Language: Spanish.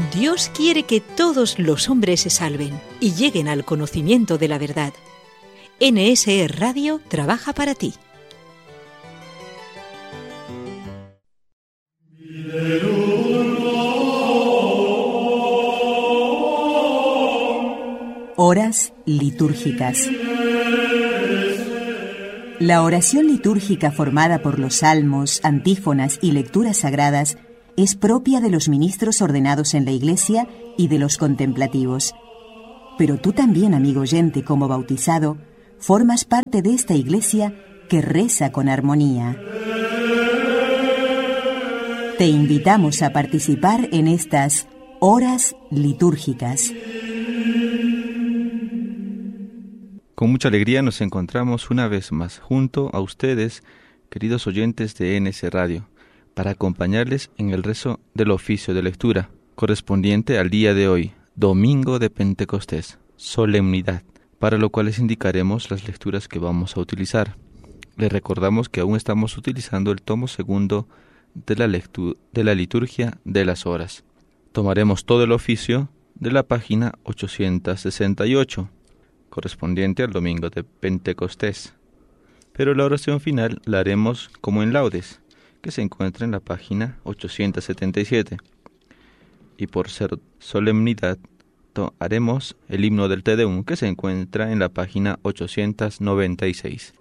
Dios quiere que todos los hombres se salven y lleguen al conocimiento de la verdad. NSE Radio trabaja para ti. Horas litúrgicas. La oración litúrgica formada por los salmos, antífonas y lecturas sagradas es propia de los ministros ordenados en la Iglesia y de los contemplativos. Pero tú también, amigo oyente, como bautizado, formas parte de esta Iglesia que reza con armonía. Te invitamos a participar en estas horas litúrgicas. Con mucha alegría nos encontramos una vez más junto a ustedes, queridos oyentes de NS Radio, para acompañarles en el rezo del oficio de lectura, correspondiente al día de hoy, Domingo de Pentecostés, solemnidad, para lo cual les indicaremos las lecturas que vamos a utilizar. Les recordamos que aún estamos utilizando el tomo segundo de la liturgia de las horas. Tomaremos todo el oficio de la página 868, correspondiente al Domingo de Pentecostés. Pero la oración final la haremos como en laudes, que se encuentra en la página 877. Y por ser solemnidad, haremos el himno del Te Deum, que se encuentra en la página 896.